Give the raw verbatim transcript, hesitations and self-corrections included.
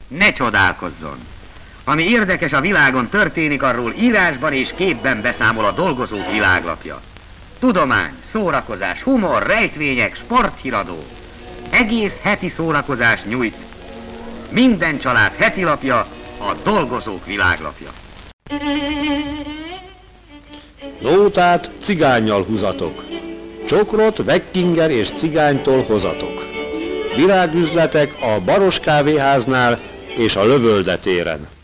Ne csodálkozzon! Ami érdekes a világon történik, arról írásban és képben beszámol a Dolgozók világlapja. Tudomány, szórakozás, humor, rejtvények, sporthíradó. Egész heti szórakozás nyújt. Minden család heti lapja, a Dolgozók világlapja. Nótát cigánnyal húzatok. Csokrot Vekkinger és cigánytól hozatok. Virágüzletek a Baros kávéháznál és a Lövölde téren.